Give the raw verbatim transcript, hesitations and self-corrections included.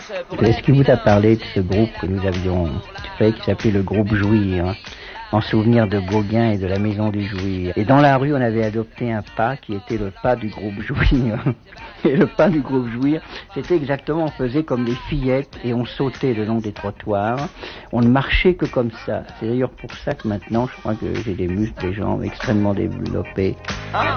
Est-ce qu'il vous a parlé de ce groupe que nous avions fait, qui s'appelait le groupe Jouir, en souvenir de Gauguin et de la Maison du Jouir? Et dans la rue, on avait adopté un pas qui était le pas du groupe Jouir. Et le pas du groupe Jouir, c'était exactement, on faisait comme les fillettes et on sautait le long des trottoirs. On ne marchait que comme ça. C'est d'ailleurs pour ça que maintenant, je crois que j'ai des muscles, des jambes extrêmement développés.